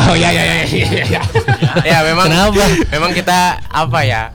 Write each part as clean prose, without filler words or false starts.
Oh iya. Ya memang. Kenapa? Memang kita apa ya?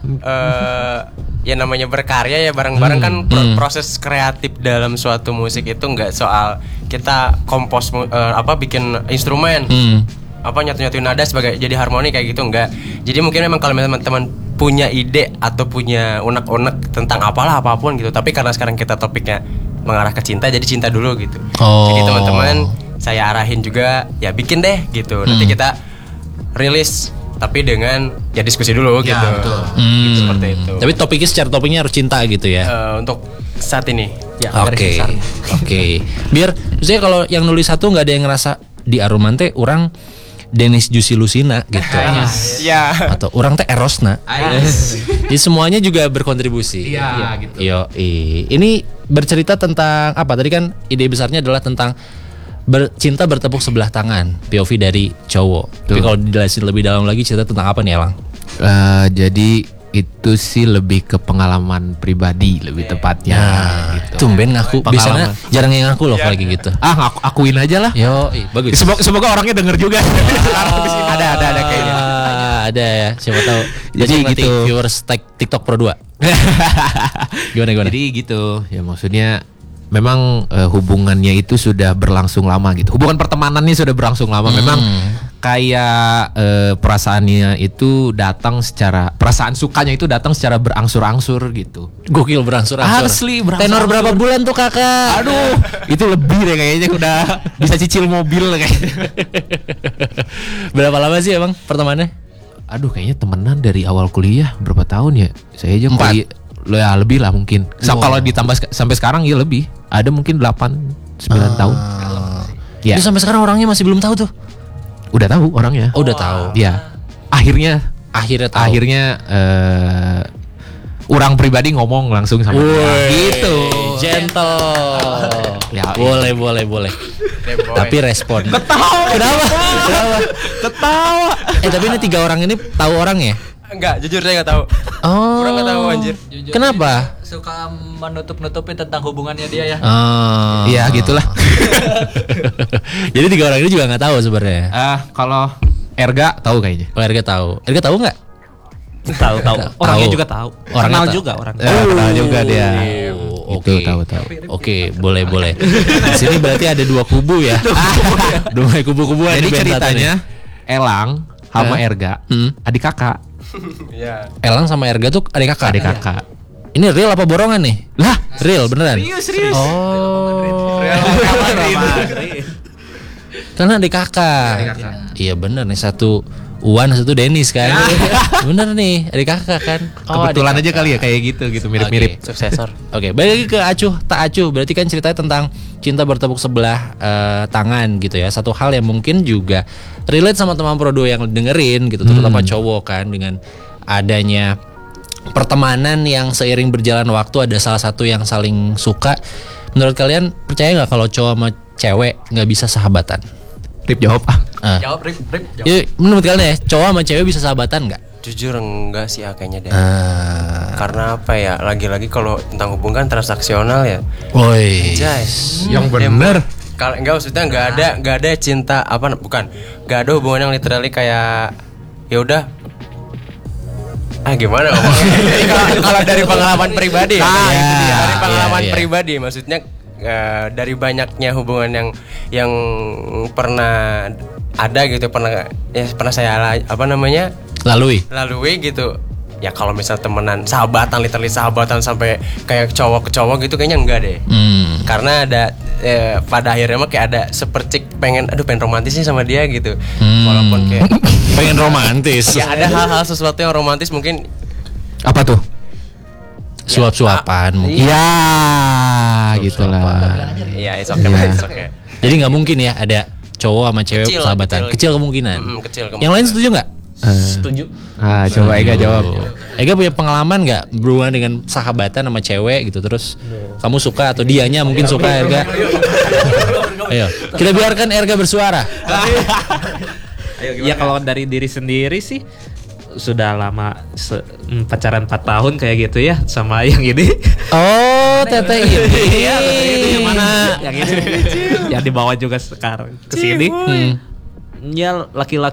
Ya namanya berkarya ya bareng-bareng kan proses kreatif dalam suatu musik itu nggak soal kita kompos bikin instrumen nyatu-nyatuin nada sebagai jadi harmoni kayak gitu enggak. Jadi mungkin memang kalau teman-teman punya ide atau punya unek-unek tentang apapun gitu, tapi karena sekarang kita topiknya mengarah ke cinta, jadi cinta dulu gitu. Jadi teman-teman saya arahin juga ya bikin deh gitu. Nanti kita rilis tapi dengan ya diskusi dulu gitu. Betul. Gitu, seperti itu. Tapi topiknya harus cinta gitu ya. Untuk saat ini. Ya, Oke. Biar misalnya kalau yang nulis satu nggak ada yang ngerasa di Arumante orang Dennis Jusi Lucina gitu. Ya. Atau orang teh Erosna. Jadi semuanya juga berkontribusi. Iya gitu. Ini bercerita tentang apa? Tadi kan ide besarnya adalah tentang cinta bertepuk sebelah tangan, POV dari cowok. Tapi kalau dijelasin lebih dalam lagi cerita tentang apa nih Elang? Jadi itu sih lebih ke pengalaman pribadi lebih tepatnya. Gitu. Tumben ngaku. Biasanya jarang yang ngaku loh kalau gitu. Akuin aja lah. Bagus. Semoga orangnya denger juga. Ada kayaknya. Ada ya, siapa tahu. Jadi gitu. Viewers TikTok Pro 2. Gimana? Jadi gitu. Ya maksudnya memang hubungannya itu sudah berlangsung lama gitu. Hubungan pertemanannya sudah berlangsung lama. Memang kayak perasaannya itu perasaan sukanya itu datang secara berangsur-angsur gitu. Gokil berangsur-angsur. Asli Tenor berapa bulan tuh kakak? Aduh, itu lebih deh kayaknya udah bisa cicil mobil kayaknya. Berapa lama sih emang pertemanannya? Aduh, kayaknya temenan dari awal kuliah berapa tahun ya? Saya aja 4. Ya lebih lah mungkin. Kalau ditambah sampai sekarang ya lebih. Ada mungkin 8-9 tahun. Ya. Itu sampai sekarang orangnya masih belum tahu tuh. Udah tahu orangnya. Udah tahu. Ya. Akhirnya tahu. Akhirnya orang pribadi ngomong langsung sama dia. Gitu. Gentle. Ya, boleh. Tapi respon. Ketawa. Kenapa? Ketawa. Tapi ini 3 orang ini tahu orang ya? Enggak, jujur saya enggak tahu. Orang enggak tahu anjir. Jujur, kenapa? Suka menutup-nutupin tentang hubungannya dia ya. Iya, gitulah. Jadi 3 orang ini juga nggak tahu sebenarnya. Kalau Erga tahu kayaknya. Erga tahu nggak? Tahu. Orangnya juga tahu. Kenal juga orangnya. Kenal juga dia. Oke. Tahu. Oke, boleh. Di sini berarti ada 2 kubu ya. 2 kubu-kubu. Jadi ceritanya Elang sama Erga adik kakak. Iya. Elang sama Erga tuh adik kakak. Adik kakak. Ini real apa borongan nih? Lah, real beneran. Serius. Karena adik kakak. Iya bener nih, satu Uwan, satu Dennis kan. Bener nih, adik kakak kan. Kebetulan aja kali ya kayak gitu mirip-mirip. Suksesor. Oke, balik lagi ke Acuh, tak Acuh. Berarti kan ceritanya tentang cinta bertepuk sebelah tangan gitu ya. Satu hal yang mungkin juga relate sama teman Prodo yang dengerin gitu, terutama cowok kan, dengan adanya pertemanan yang seiring berjalan waktu ada salah satu yang saling suka. Menurut kalian percaya nggak kalau cowok sama cewek nggak bisa sahabatan? Rip jawab Jawab Rip. Ya, menurut kalian ya cowok sama cewek bisa sahabatan nggak? Jujur enggak sih kayaknya deh. Karena apa ya? Lagi-lagi kalau tentang hubungan transaksional ya. Woi. Yang bener. Kalau enggak maksudnya enggak ada cinta enggak ada hubungan yang literally kayak ya udah gimana ngomongnya? Jadi kalau dari pengalaman pribadi dari pengalaman pribadi maksudnya dari banyaknya hubungan yang pernah ada gitu, pernah saya lalui gitu. Ya kalau misal temenan, literally sahabatan sampai kayak cowok ke cowok gitu kayaknya enggak deh. Karena ada pada akhirnya mah kayak ada sepercik pengen romantis nih sama dia gitu. Walaupun kayak pengen romantis. Ya ada hal-hal sesuatu yang romantis mungkin. Apa tuh? Suap-suapan mungkin. Iya, gitulah. Iya, it's okay. Jadi nggak mungkin ya ada cowok sama cewek sahabatan. Kecil kemungkinan. Yang lain setuju nggak? Setuju. Coba Ega jawab. Ega punya pengalaman nggak berhubungan dengan sahabatan sama cewek gitu, terus kamu suka atau dianya mungkin suka Erga? Ayo, kita biarkan Erga bersuara. Ya kalau dari diri sendiri sih sudah lama pacaran 4 tahun kayak gitu ya sama yang ini. Oh, teteh ini. Yang mana? Yang ini. Yang dibawa juga sekarang ke sini. Ya laki-laki